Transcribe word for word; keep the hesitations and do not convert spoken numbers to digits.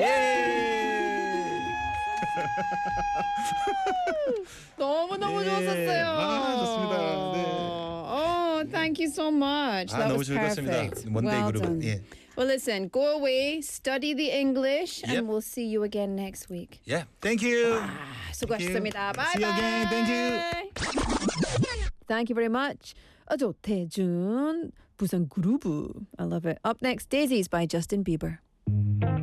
너무너무 예. 좋았었어요. 아, 좋습니다. 네. Oh, thank you so much. 아, That 너무 was 즐거웠습니다. perfect. 원데이 Well 그룹. done. 예. Well, listen, go away, study the English, Yep. and we'll see you again next week. Yeah. Thank you. 아, 수고하셨습니다. Thank Bye you. See you bye. again. Thank you. Thank you very much. 조태준, 부산 그루브. I love it. Up next, Daisies by Justin Bieber.